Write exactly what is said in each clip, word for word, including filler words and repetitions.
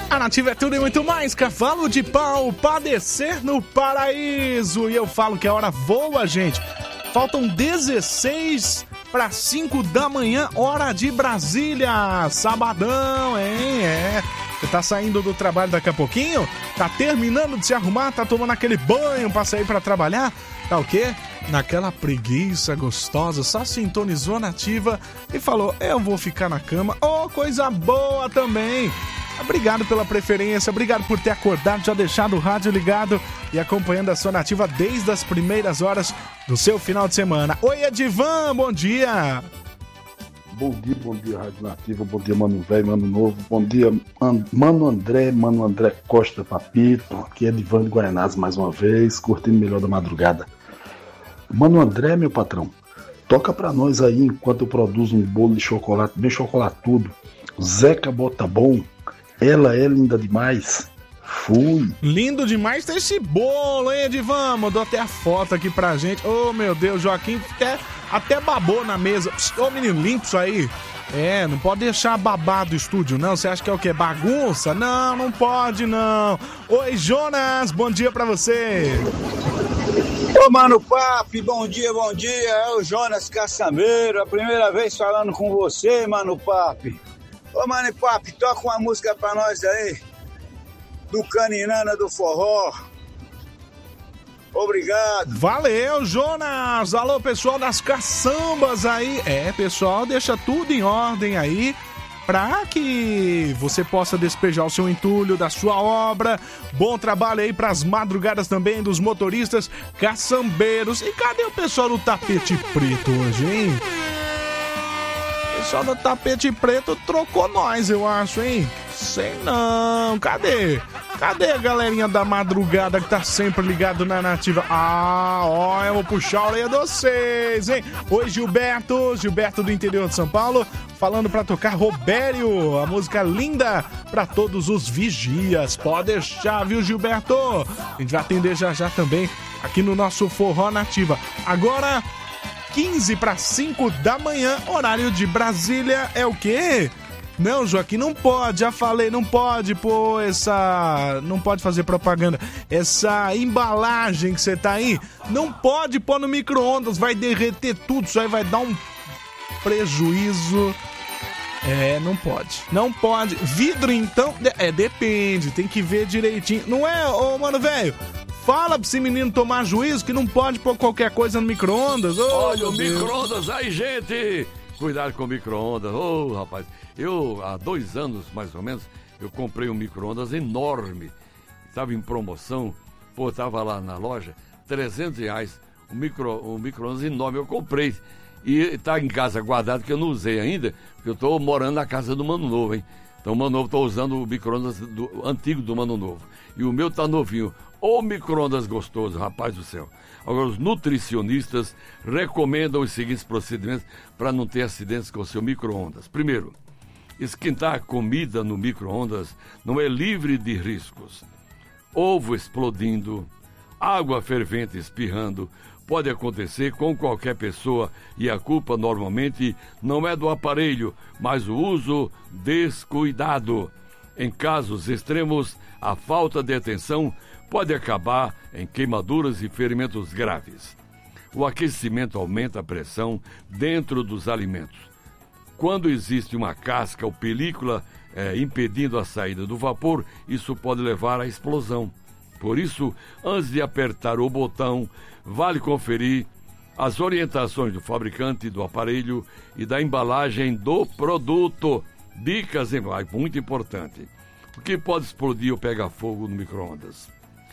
A Nativa é tudo e muito mais. Cavalo de pau, padecer no paraíso. E eu falo que a hora voa, gente. Faltam dezesseis para cinco da manhã, hora de Brasília. Sabadão, hein? É. Você tá saindo do trabalho daqui a pouquinho? Tá terminando de se arrumar? Tá tomando aquele banho pra sair pra trabalhar? Tá o quê? Naquela preguiça gostosa, só sintonizou a Nativa e falou, eu vou ficar na cama. Oh, coisa boa também. Obrigado pela preferência, obrigado por ter acordado, já deixado o rádio ligado e acompanhando a sua Nativa desde as primeiras horas do seu final de semana. Oi, Edivan, bom dia. Bom dia, bom dia, Rádio Nativa, bom dia, Mano Velho, Mano Novo, bom dia, Mano André, Mano André Costa Papito, aqui é Edivan de Guaianazes mais uma vez, curtindo o melhor da madrugada. Mano André, meu patrão, toca pra nós aí enquanto eu produzo um bolo de chocolate, bem chocolatudo, Zeca Bota Bom, ela é linda demais. Fui. Lindo demais ter esse bolo, hein, Edivan? Mandou até a foto aqui pra gente. Ô, oh, meu Deus, Joaquim até, até babou na mesa. Ô, oh, menino, limpo isso aí. É, não pode deixar babado o estúdio, não. Você acha que é o quê? Bagunça? Não, não pode, não. Oi, Jonas, bom dia pra você. Ô, Mano Papi, bom dia, bom dia. É o Jonas Caçambeiro, a primeira vez falando com você, Mano Papi. Ô, Mano Papi, toca uma música pra nós aí, do Caninana do Forró. Obrigado. Valeu, Jonas. Alô, pessoal das caçambas aí. É, pessoal, deixa tudo em ordem aí pra que você possa despejar o seu entulho da sua obra. Bom trabalho aí pras madrugadas também dos motoristas caçambeiros. E cadê o pessoal do tapete preto hoje, hein? O pessoal do tapete preto trocou nós, eu acho, hein? Sei não. Cadê? Cadê a galerinha da madrugada que tá sempre ligado na Nativa? Ah, ó, eu vou puxar a orelha de vocês, hein? Oi, Gilberto, Gilberto do interior de São Paulo, falando pra tocar Robério, a música linda pra todos os vigias. Pode deixar, viu, Gilberto? A gente vai atender já já também aqui no nosso Forró Nativa. Agora, quinze para cinco da manhã, horário de Brasília, é o quê? Não, Joaquim, não pode, já falei, não pode pôr essa... Não pode fazer propaganda. Essa embalagem que você tá aí, não pode pôr no micro-ondas, vai derreter tudo, isso aí vai dar um prejuízo. É, não pode, não pode. Vidro, então, é, depende, tem que ver direitinho. Não é, ô, mano, velho? Fala pra esse menino tomar juízo que não pode pôr qualquer coisa no micro-ondas. Oh, olha o micro-ondas aí, gente! Cuidado com o micro-ondas. Ô, oh, rapaz, eu, há dois anos, mais ou menos, eu comprei um micro-ondas enorme. Estava em promoção, pô, estava lá na loja, trezentos reais, um micro, um micro-ondas enorme. Eu comprei e está em casa guardado, que eu não usei ainda, porque eu estou morando na casa do Mano Novo, hein? Então o Mano Novo está usando o micro-ondas do, antigo do Mano Novo. E o meu está novinho. Ô, micro-ondas gostoso, rapaz do céu. Agora, os nutricionistas recomendam os seguintes procedimentos para não ter acidentes com o seu micro-ondas. Primeiro, esquentar a comida no micro-ondas não é livre de riscos. Ovo explodindo, água fervente espirrando, pode acontecer com qualquer pessoa e a culpa normalmente não é do aparelho, mas o uso descuidado. Em casos extremos, a falta de atenção pode acabar em queimaduras e ferimentos graves. O aquecimento aumenta a pressão dentro dos alimentos. Quando existe uma casca ou película é, impedindo a saída do vapor, isso pode levar à explosão. Por isso, antes de apertar o botão, vale conferir as orientações do fabricante do aparelho e da embalagem do produto. Dicas, muito importante. O que pode explodir ou pegar fogo no micro-ondas?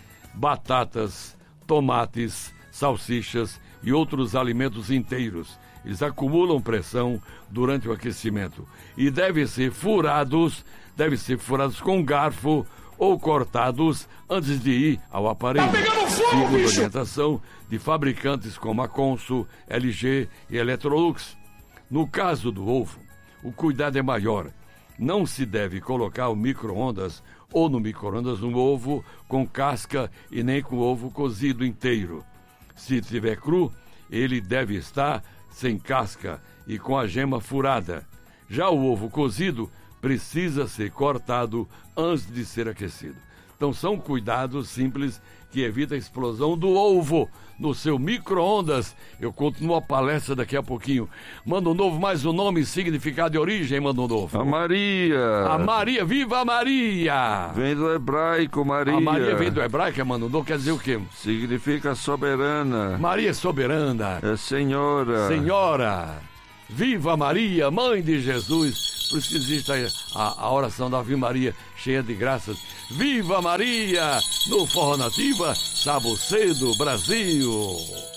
Batatas, tomates, salsichas e outros alimentos inteiros. Eles acumulam pressão durante o aquecimento e devem ser furados, devem ser furados com garfo ou cortados antes de ir ao aparelho. Tá segundo a orientação de fabricantes como a Consul, L G e Electrolux. No caso do ovo, o cuidado é maior. Não se deve colocar o micro-ondas ou no micro-ondas um ovo com casca e nem com ovo cozido inteiro. Se estiver cru, ele deve estar sem casca e com a gema furada. Já o ovo cozido precisa ser cortado antes de ser aquecido. Então são cuidados simples que evitam a explosão do ovo no seu micro-ondas. Eu continuo a palestra daqui a pouquinho. Manda um novo, mais um nome, significado e origem, manda um novo. A Maria. A Maria, viva a Maria! Vem do hebraico, Maria. A Maria vem do hebraico, manda um novo, quer dizer o quê? Significa soberana. Maria soberana. É senhora. Senhora. Viva Maria, mãe de Jesus. Por isso que existe a, a, a oração da Ave Maria, cheia de graças. Viva Maria, no Forró Nativa, Sábado Cedo, Brasil.